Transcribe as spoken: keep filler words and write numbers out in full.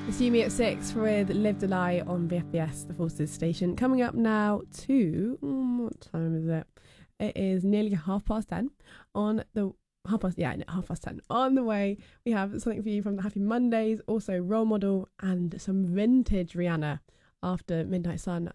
See me at six with Live the Lie on B F B S, the Forces station. Coming up now to, um, what time is it? It is nearly half past ten on the, half past, yeah, half past ten. On the way, we have something for you from the Happy Mondays, also Role Model and some vintage Rihanna after Midnight Sun